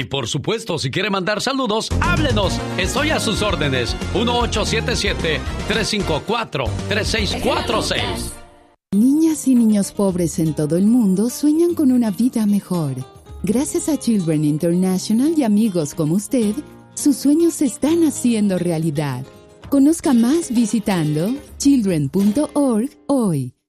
Y por supuesto, si quiere mandar saludos, háblenos. Estoy a sus órdenes. 1877-354-3646. Niñas y niños pobres en todo el mundo sueñan con una vida mejor. Gracias a Children International y amigos como usted, sus sueños se están haciendo realidad. Conozca más visitando children.org hoy.